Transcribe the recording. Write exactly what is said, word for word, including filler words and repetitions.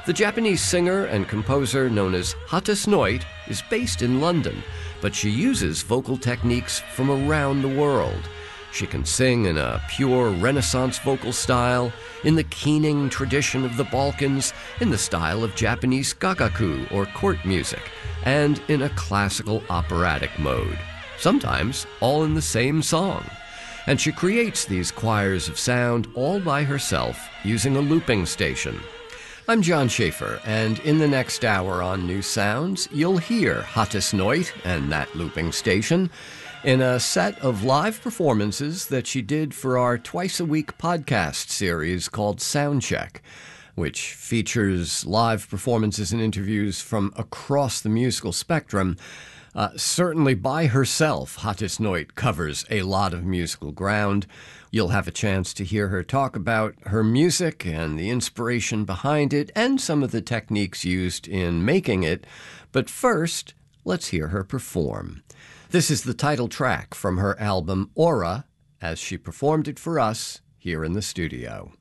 The Japanese singer and composer known as Hattus Noit is based in London, but she uses vocal techniques from around the world. She can sing in a pure Renaissance vocal style, in the keening tradition of the Balkans, in the style of Japanese gagaku or court music, and in a classical operatic mode, sometimes all in the same song. And she creates these choirs of sound all by herself using a looping station. I'm John Schaefer, and in the next hour on New Sounds, you'll hear Hattus Noit and that looping station in a set of live performances that she did for our twice-a-week podcast series called Soundcheck, which features live performances and interviews from across the musical spectrum. Uh, certainly by herself, Hattus Noit covers a lot of musical ground. You'll have a chance to hear her talk about her music and the inspiration behind it and some of the techniques used in making it. But first, let's hear her perform. This is the title track from her album Aura, as she performed it for us here in the studio.